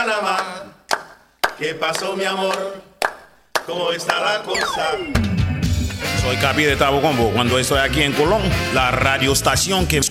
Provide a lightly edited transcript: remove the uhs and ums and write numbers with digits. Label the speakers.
Speaker 1: Panamá. ¿Qué pasó, mi amor? ¿Cómo está la cosa?
Speaker 2: Soy Capi de Tabo Combo. Cuando estoy aquí en Colón, la radioestación que